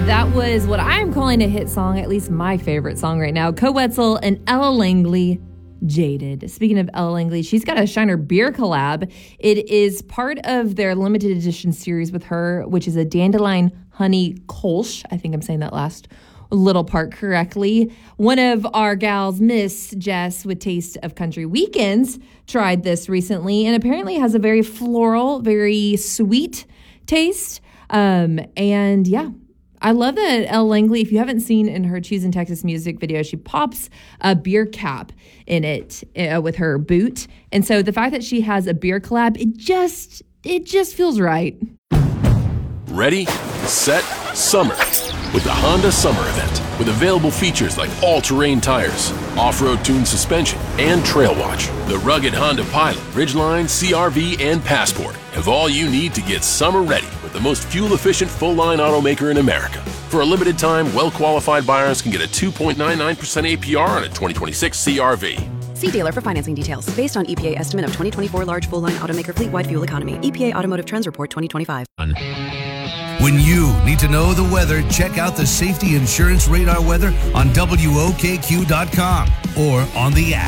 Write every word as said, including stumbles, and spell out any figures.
That was what I'm calling a hit song, at least my favorite song right now. Koe Wetzel and Ella Langley, Jaded. Speaking of Ella Langley, she's got a Shiner beer collab. It is part of their limited edition series with her, which is a Dandelion Honey Kolsch. I think I'm saying that last little part correctly. One of our gals, Miss Jess with Taste of Country Weekends, tried this recently and apparently has a very floral, very sweet taste. Um, and yeah, I love that Elle Langley, if you haven't seen in her Choosing Texas music video, she pops a beer cap in it uh, with her boot. And so the fact that she has a beer collab, it just, it just feels right. Ready, set, summer with the Honda Summer Event. With available features like all-terrain tires, off-road tuned suspension, and Trail Watch. The rugged Honda Pilot, Ridgeline, C R V, and Passport have all you need to get summer ready with the most fuel-efficient full-line automaker in America. For a limited time, well-qualified buyers can get a two point nine nine percent A P R on a twenty twenty-six C R V. See dealer for financing details. Based on E P A estimate of twenty twenty-four large full-line automaker fleet-wide fuel economy. E P A Automotive Trends Report twenty twenty-five. When you need to know the weather, check out the Safety Insurance Radar weather on W O K Q dot com or on the app.